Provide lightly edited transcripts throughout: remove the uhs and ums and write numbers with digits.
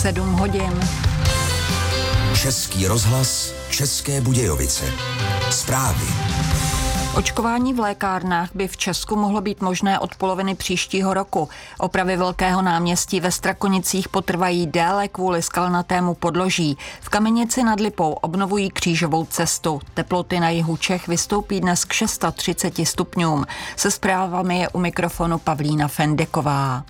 7 hodin. Český rozhlas, České Budějovice. Zprávy. Očkování v lékárnách by v Česku mohlo být možné od poloviny příštího roku. Opravy Velkého náměstí ve Strakonicích potrvají déle kvůli skalnatému podloží. V Kamenici nad Lipou obnovují křížovou cestu. Teploty na jihu Čech vystoupí dnes k 630 stupňům. Se zprávami je u mikrofonu Pavlína Fendeková.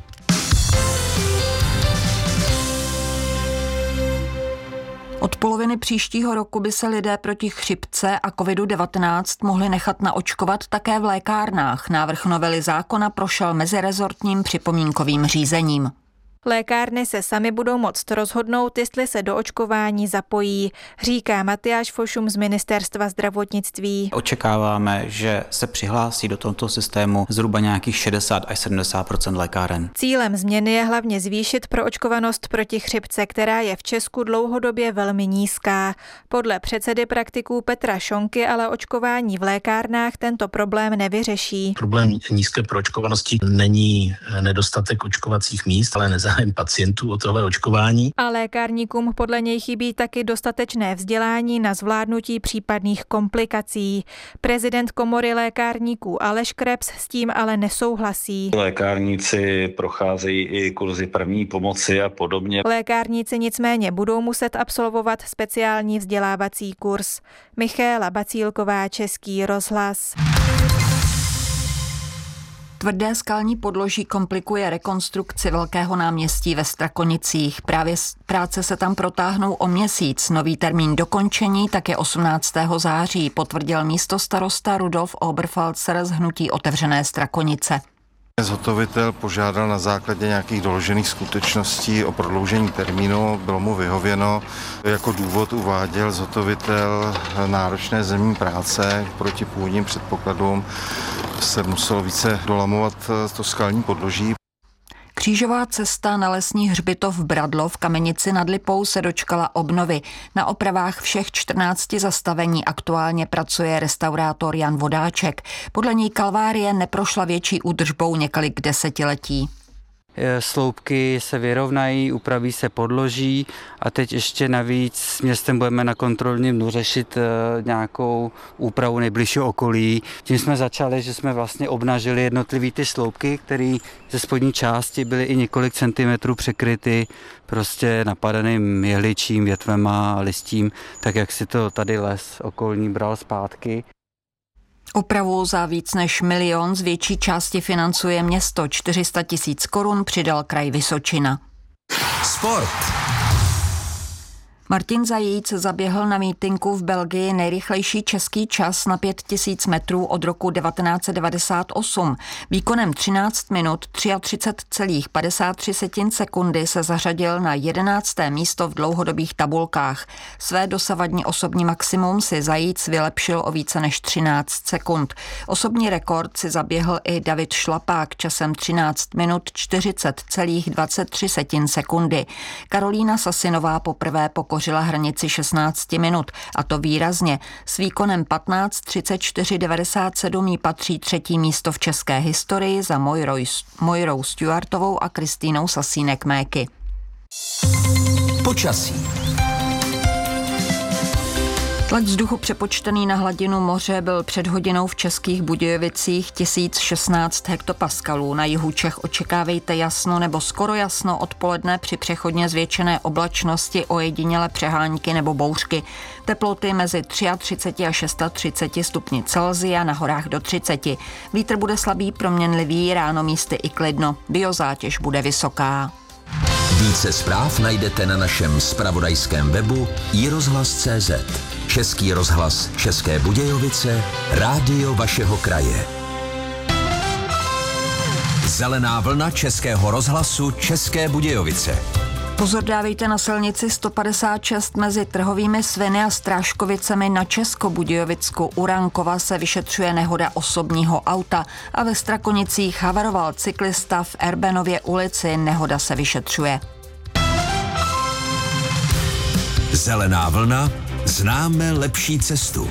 Od poloviny příštího roku by se lidé proti chřipce a COVID-19 mohli nechat naočkovat také v lékárnách. Návrh novely zákona prošel mezirezortním připomínkovým řízením. Lékárny se sami budou moct rozhodnout, jestli se do očkování zapojí, říká Matyáš Fošum z Ministerstva zdravotnictví. Očekáváme, že se přihlásí do tohoto systému zhruba nějakých 60 až 70% lékáren. Cílem změny je hlavně zvýšit proočkovanost proti chřipce, která je v Česku dlouhodobě velmi nízká. Podle předsedy praktiků Petra Šonky ale očkování v lékárnách tento problém nevyřeší. Problém nízké proočkovanosti není nedostatek očkovacích míst, ale nezájem pacientů o tohle očkování. A lékárníkům podle něj chybí taky dostatečné vzdělání na zvládnutí případných komplikací. Prezident komory lékárníků Aleš Krebs s tím ale nesouhlasí. Lékárníci procházejí i kurzy první pomoci a podobně. Lékárníci nicméně budou muset absolvovat speciální vzdělávací kurz. Michaela Bacílková, Český rozhlas. Tvrdé skalní podloží komplikuje rekonstrukci Velkého náměstí ve Strakonicích. Právě práce se tam protáhnou o měsíc. Nový termín dokončení tak je 18. září, potvrdil místostarosta Rudolf Oberfalzer z hnutí Otevřené Strakonice. Zhotovitel požádal na základě nějakých doložených skutečností o prodloužení termínu, bylo mu vyhověno. Jako důvod uváděl zhotovitel náročné zemní práce proti původním předpokladům. Se muselo více dolamovat to skalní podloží. Křížová cesta na lesní hřbitov Bradlo v Kamenici nad Lipou se dočkala obnovy. Na opravách všech 14 zastavení aktuálně pracuje restaurátor Jan Vodáček. Podle něj kalvárie neprošla větší údržbou několik desetiletí. Sloupky se vyrovnají, upraví se podloží a teď ještě navíc s městem budeme na kontrolním dnu řešit nějakou úpravu nejbližšího okolí. Tím jsme začali, že jsme vlastně obnažili jednotlivý ty sloupky, které ze spodní části byly i několik centimetrů překryty prostě napadaným jehličím, větvema a listím, tak jak si to tady les okolní bral zpátky. Opravu za víc než 1 milion z větší části financuje město. 400 000 korun přidal kraj Vysočina. Sport. Martin Zajíc zaběhl na mítinku v Belgii nejrychlejší český čas na 5000 metrů od roku 1998. Výkonem 13 minut 33,53 sekundy se zařadil na 11. místo v dlouhodobých tabulkách. Své dosavadní osobní maximum si Zajíc vylepšil o více než 13 sekund. Osobní rekord si zaběhl i David Šlapák časem 13 minut 40,23 sekundy. Karolína Sasinová poprvé pokořila hranici 16 minut, a to výrazně. S výkonem 15:34,97 jí patří 3. místo v české historii za Mojrou Stuartovou a Kristýnou Sasínek-Méky. Počasí. Tlak vzduchu přepočtený na hladinu moře byl před hodinou v Českých Budějovicích 1016 hektopaskalů. Na jihu Čech očekávejte jasno nebo skoro jasno odpoledne při přechodně zvětšené oblačnosti, ojedinělé přehánky nebo bouřky. Teploty mezi 33 a 630 stupni Celsia, na horách do 30. Vítr bude slabý, proměnlivý, ráno místy i klidno. Biozátěž bude vysoká. Více zpráv najdete na našem zpravodajském webu iRozhlas.cz. Český rozhlas České Budějovice, rádio vašeho kraje. Zelená vlna Českého rozhlasu České Budějovice. Pozor dávejte na silnici 156 mezi Trhovými Sviny a Strážkovicemi na Českobudějovicku. U Rankova se vyšetřuje nehoda osobního auta a ve Strakonicích havaroval cyklista v Erbenově ulici. Nehoda se vyšetřuje. Zelená vlna, známe lepší cestu.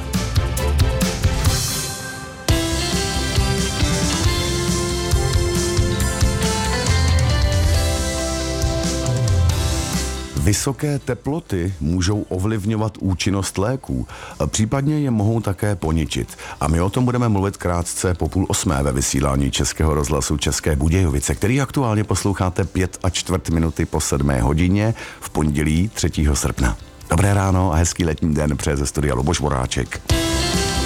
Vysoké teploty můžou ovlivňovat účinnost léků, případně je mohou také poničit. A my o tom budeme mluvit krátce po 7:30 ve vysílání Českého rozhlasu České Budějovice, který aktuálně posloucháte 5 minuty po 7 hodině v pondělí 3. srpna. Dobré ráno a hezký letní den přeje ze studia Luboš Voráček.